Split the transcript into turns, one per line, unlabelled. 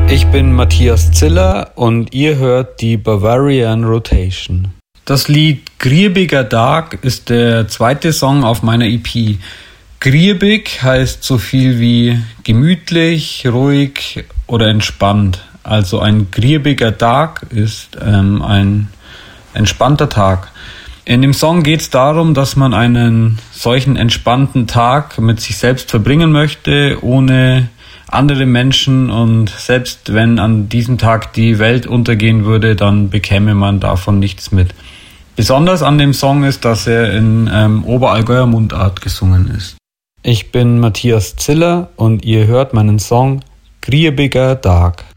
Ich bin Matthias Ziller und ihr hört die Bavarian Rotation. Das Lied Griebiger Dag ist der zweite Song auf meiner EP. Griebig heißt so viel wie gemütlich, ruhig oder entspannt. Also ein griebiger Tag ist ein entspannter Tag. In dem Song geht es darum, dass man einen solchen entspannten Tag mit sich selbst verbringen möchte, ohne andere Menschen, und selbst wenn an diesem Tag die Welt untergehen würde, dann bekäme man davon nichts mit. Besonders an dem Song ist, dass er in Oberallgäuer Mundart gesungen ist. Ich bin Matthias Ziller und ihr hört meinen Song Griebiger Tag.